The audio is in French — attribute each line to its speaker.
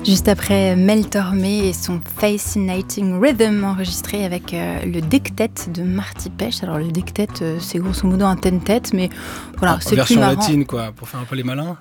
Speaker 1: Juste après Mel Tormé et son Fascinating Rhythm enregistré avec le Dictet de Marty Pech. Alors le Dictet c'est grosso modo un ten-tête, mais voilà, c'est plus
Speaker 2: version
Speaker 1: marrant.
Speaker 2: latine quoi, pour faire un peu les malins.